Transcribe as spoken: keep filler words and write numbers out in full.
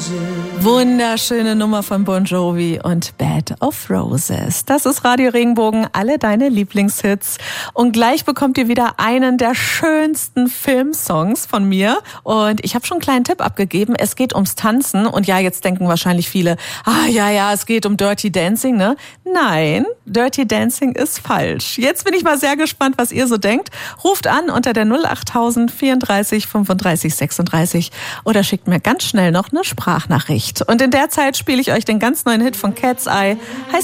Wunderschöne Nummer von Bon Jovi und Bed of Roses. Das ist Radio Regenbogen, alle deine Lieblingshits. Und gleich bekommt ihr wieder einen der schönsten Filmsongs von mir. Und ich habe schon einen kleinen Tipp abgegeben. Es geht ums Tanzen. Und ja, jetzt denken wahrscheinlich viele, ah ja, ja, es geht um Dirty Dancing, ne? Nein, Dirty Dancing ist falsch. Jetzt bin ich mal sehr gespannt, was ihr so denkt. Ruft an unter der null achttausend vierunddreißig fünfunddreißig sechsunddreißig oder schickt mir ganz schnell noch eine Sprachnachricht. Und in der Zeit spiele ich euch den ganz neuen Hit von Cat's Eye. Heißt